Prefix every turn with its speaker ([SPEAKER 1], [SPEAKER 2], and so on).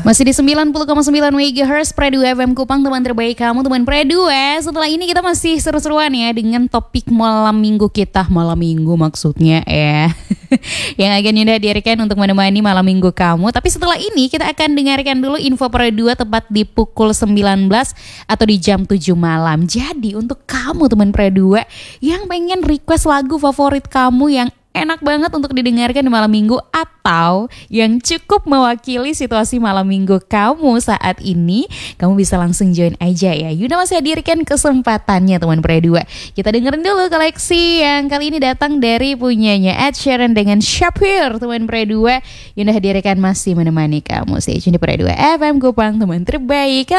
[SPEAKER 1] Masih di 90,9 MHz Predu FM Kupang, teman terbaik kamu, teman Predu. Setelah ini kita masih seru-seruan ya dengan topik malam minggu kita. Malam minggu maksudnya yang akan Yunda hadirkan untuk menemani malam minggu kamu. Tapi setelah ini kita akan dengarkan dulu info Predu tepat di pukul 19 atau di jam 7 malam. Jadi untuk kamu teman Predu yang pengen request lagu favorit kamu yang enak banget untuk didengarkan di malam minggu atau yang cukup mewakili situasi malam minggu kamu saat ini, kamu bisa langsung join aja ya. Yunda masih hadirkan kesempatannya teman Predu. Kita dengerin dulu koleksi yang kali ini datang dari punyanya Ed Sheeran dengan Shapir, teman Predu. Yunda hadirkan masih menemani kamu. Stay tune di Predu FM Kupang, teman terbaik.